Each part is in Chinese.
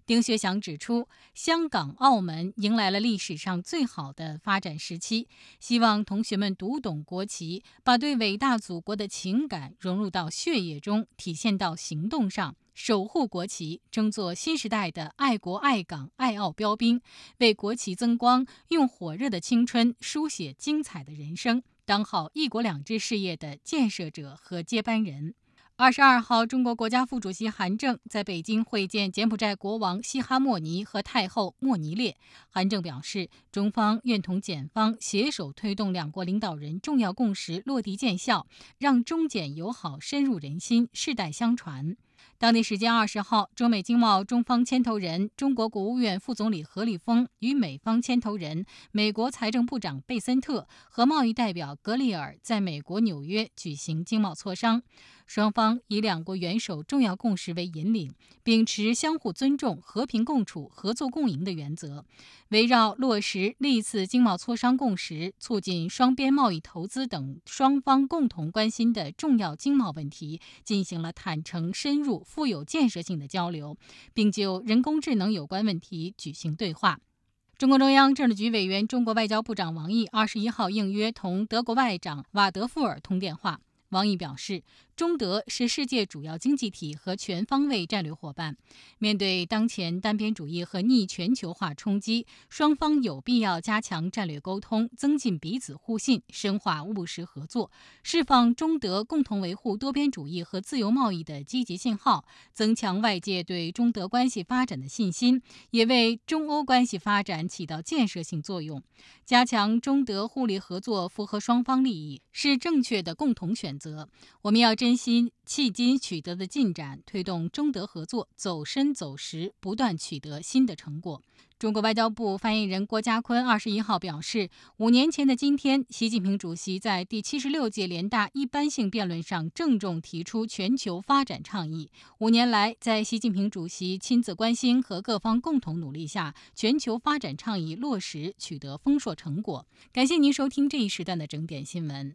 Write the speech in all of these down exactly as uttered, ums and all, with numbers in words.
丁学祥指出，香港、澳门迎来了历史上最好的发展时期，希望同学们读懂国旗，把对伟大祖国的情感融入到血液中，体现到行动上，守护国旗，争做新时代的爱国爱港爱澳标兵，为国旗增光，用火热的青春书写精彩的人生，当好一国两制事业的建设者和接班人。二十二号，中国国家副主席韩正在北京会见柬埔寨国王西哈莫尼和太后莫尼列。韩正表示，中方愿同柬方携手推动两国领导人重要共识落地见效，让中柬友好深入人心，世代相传。当地时间二十号，中美经贸中方牵头人、中国国务院副总理何立峰与美方牵头人、美国财政部长贝森特和贸易代表格里尔在美国纽约举行经贸磋商。双方以两国元首重要共识为引领，秉持相互尊重、和平共处、合作共赢的原则，围绕落实历次经贸磋商共识、促进双边贸易投资等双方共同关心的重要经贸问题，进行了坦诚、深入、富有建设性的交流，并就人工智能有关问题举行对话。中共中央政治局委员、中国外交部长王毅二十一号应约同德国外长瓦德富尔通电话。王毅表示，中德是世界主要经济体和全方位战略伙伴。面对当前单边主义和逆全球化冲击，双方有必要加强战略沟通，增进彼此互信，深化务实合作，释放中德共同维护多边主义和自由贸易的积极信号，增强外界对中德关系发展的信心，也为中欧关系发展起到建设性作用。加强中德互利合作符合双方利益，是正确的共同选择。我们要珍惜迄今取得的进展，推动中德合作走深走实，不断取得新的成果。中国外交部发言人郭家坤二十一号表示，五年前的今天，习近平主席在第七十六届联大一般性辩论上郑重提出全球发展倡议。五年来，在习近平主席亲自关心和各方共同努力下，全球发展倡议落实取得丰硕成果。感谢您收听这一时段的整点新闻。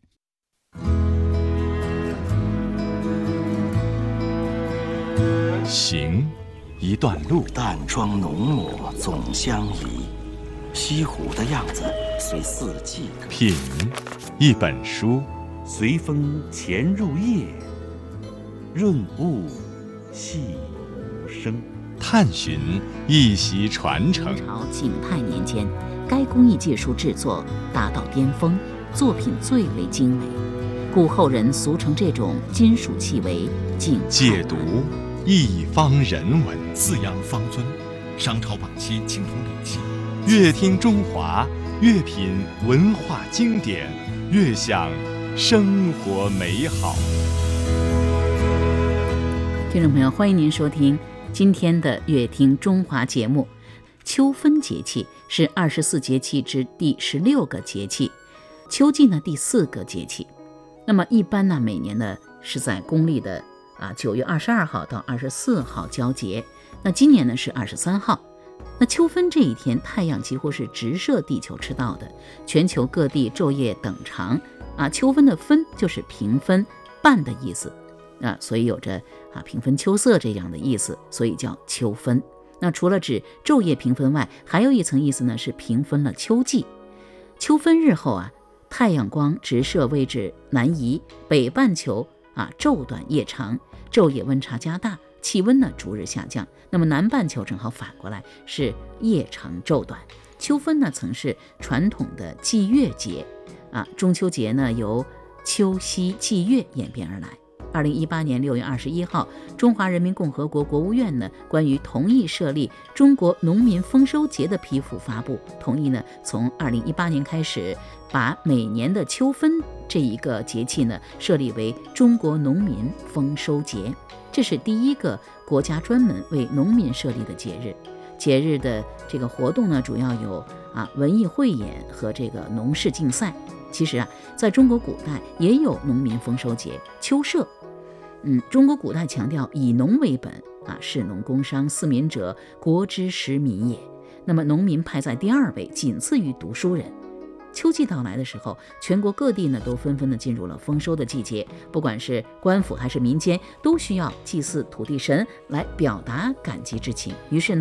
行一段路， 淡妆浓抹总相宜，西湖的样子随四季歌。 品一本书， 随风潜入夜，润物细无声。 探寻一席传承。 明朝景泰年间，该工艺技术制作达到巅峰，作品最为精美，故后人俗称这种金属器为景泰。 解读一方人文， 四羊方尊，商朝晚期青铜礼器。 越听中华，越品文化经典，越享生活美好。 听众朋友，欢迎您收听今天的乐听中华节目。秋分节气是二十四节气之第十六个节气，秋季呢第四个节气。那么一般呢每年呢是在公历的啊九月二十二号到二十四号交节，那今年呢是二十三号。那秋分这一天，太阳几乎是直射地球赤道的，全球各地昼夜等长啊。秋分的分就是平分半的意思啊，所以有着啊平分秋色这样的意思，所以叫秋分。那除了指昼夜平分外，还有一层意思呢，是平分了秋季。秋分日后啊，太阳光直射位置南移，北半球啊昼短夜长，昼夜温差加大，气温呢逐日下降。那么南半球正好反过来，是夜长昼短。秋分呢曾是传统的祭月节啊，中秋节呢由秋夕祭月演变而来。二零一八年六月二十一号，中华人民共和国国务院呢关于同意设立中国农民丰收节的批复发布，同意呢从二零一八年开始，把每年的秋分这一个节气呢设立为中国农民丰收节，这是第一个国家专门为农民设立的节日。节日的这个活动呢，主要有啊文艺汇演和这个农事竞赛。其实啊，在中国古代也有农民丰收节秋社。嗯，中国古代强调以农为本啊，士农工商四民者，国之实民也。那么农民排在第二位，仅次于读书人。秋季到来的时候，全国各地呢都纷纷的进入了丰收的季节，不管是官府还是民间，都需要祭祀土地神来表达感激之情。于是呢